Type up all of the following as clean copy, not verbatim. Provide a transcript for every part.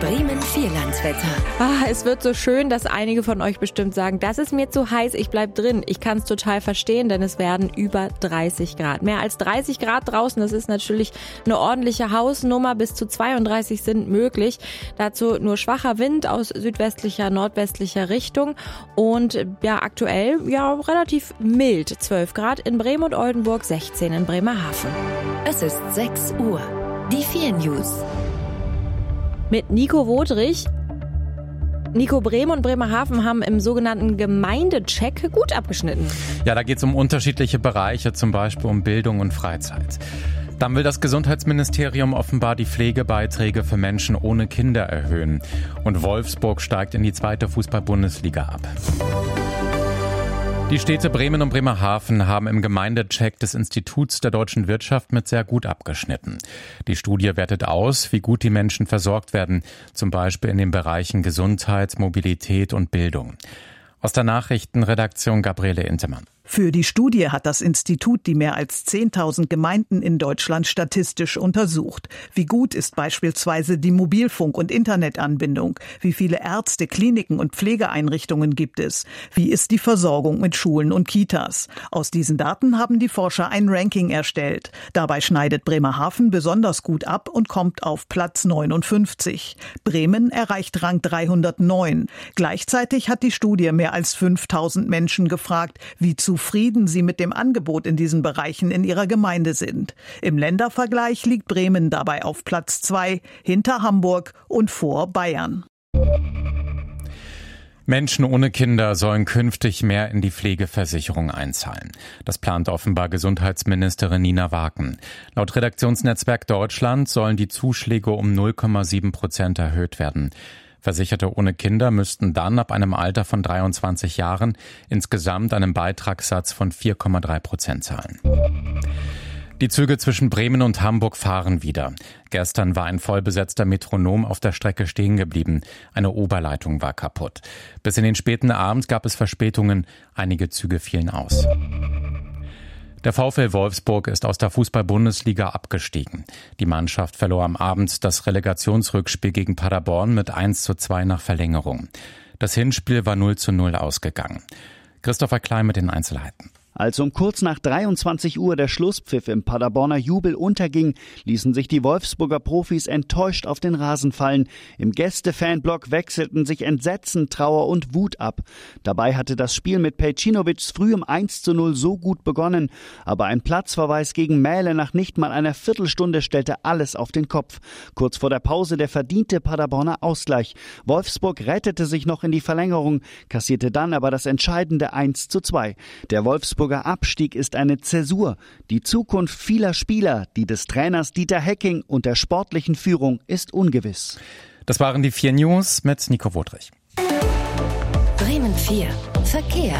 Bremen Vierlandswetter. Es wird so schön, dass einige von euch bestimmt sagen, das ist mir zu heiß, ich bleib drin. Ich kann es total verstehen, denn es werden über 30 Grad. Mehr als 30 Grad draußen, das ist natürlich eine ordentliche Hausnummer. Bis zu 32 sind möglich. Dazu nur schwacher Wind aus südwestlicher, nordwestlicher Richtung. Und aktuell relativ mild. 12 Grad in Bremen und Oldenburg, 16 in Bremerhaven. Es ist 6 Uhr. Die 4 News. Mit Nico Wodrich. Nico, Bremen und Bremerhaven haben im sogenannten Gemeindecheck gut abgeschnitten. Ja, da geht es um unterschiedliche Bereiche, zum Beispiel um Bildung und Freizeit. Dann will das Gesundheitsministerium offenbar die Pflegebeiträge für Menschen ohne Kinder erhöhen. Und Wolfsburg steigt in die 2. Fußball-Bundesliga ab. Die Städte Bremen und Bremerhaven haben im Gemeindecheck des Instituts der deutschen Wirtschaft mit sehr gut abgeschnitten. Die Studie wertet aus, wie gut die Menschen versorgt werden, zum Beispiel in den Bereichen Gesundheit, Mobilität und Bildung. Aus der Nachrichtenredaktion Gabriele Intemann. Für die Studie hat das Institut die mehr als 10.000 Gemeinden in Deutschland statistisch untersucht. Wie gut ist beispielsweise die Mobilfunk- und Internetanbindung? Wie viele Ärzte, Kliniken und Pflegeeinrichtungen gibt es? Wie ist die Versorgung mit Schulen und Kitas? Aus diesen Daten haben die Forscher ein Ranking erstellt. Dabei schneidet Bremerhaven besonders gut ab und kommt auf Platz 59. Bremen erreicht Rang 309. Gleichzeitig hat die Studie mehr als 5.000 Menschen gefragt, wie zufrieden sie mit dem Angebot in diesen Bereichen in ihrer Gemeinde sind. Im Ländervergleich liegt Bremen dabei auf Platz 2, hinter Hamburg und vor Bayern. Menschen ohne Kinder sollen künftig mehr in die Pflegeversicherung einzahlen. Das plant offenbar Gesundheitsministerin Nina Waken. Laut Redaktionsnetzwerk Deutschland sollen die Zuschläge um 0,7% erhöht werden. Versicherte ohne Kinder müssten dann ab einem Alter von 23 Jahren insgesamt einen Beitragssatz von 4,3% zahlen. Die Züge zwischen Bremen und Hamburg fahren wieder. Gestern war ein vollbesetzter Metronom auf der Strecke stehen geblieben. Eine Oberleitung war kaputt. Bis in den späten Abend gab es Verspätungen. Einige Züge fielen aus. Der VfL Wolfsburg ist aus der Fußball-Bundesliga abgestiegen. Die Mannschaft verlor am Abend das Relegationsrückspiel gegen Paderborn mit 1:2 nach Verlängerung. Das Hinspiel war 0:0 ausgegangen. Christopher Klein mit den Einzelheiten. Als um kurz nach 23 Uhr der Schlusspfiff im Paderborner Jubel unterging, ließen sich die Wolfsburger Profis enttäuscht auf den Rasen fallen. Im Gäste-Fanblock wechselten sich Entsetzen, Trauer und Wut ab. Dabei hatte das Spiel mit Pejcinovics früh um 1:0 so gut begonnen. Aber ein Platzverweis gegen Mähle nach nicht mal einer Viertelstunde stellte alles auf den Kopf. Kurz vor der Pause der verdiente Paderborner Ausgleich. Wolfsburg rettete sich noch in die Verlängerung, kassierte dann aber das entscheidende 1:2. Der Wolfsburger Abstieg ist eine Zäsur. Die Zukunft vieler Spieler, die des Trainers Dieter Hecking und der sportlichen Führung ist ungewiss. Das waren die 4 News mit Nico Wodrich. Bremen 4. Verkehr.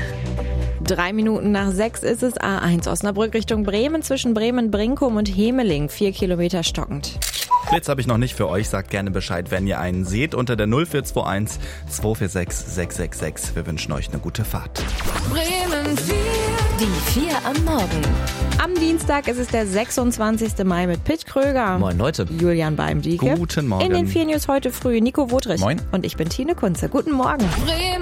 3 Minuten nach 6 ist es. A1 Osnabrück Richtung Bremen zwischen Bremen-Brinkum und Hemeling. 4 Kilometer stockend. Blitz habe ich noch nicht für euch. Sagt gerne Bescheid, wenn ihr einen seht, unter der 0421 246 666. Wir wünschen euch eine gute Fahrt. Bremen 4. Die 4 am Morgen. Am Dienstag ist es der 26. Mai mit Pitt Kröger. Moin Leute. Julian Beimdieke. Guten Morgen. In den 4 News heute früh Nico Wodrich. Moin. Und ich bin Tine Kunze. Guten Morgen. Bremen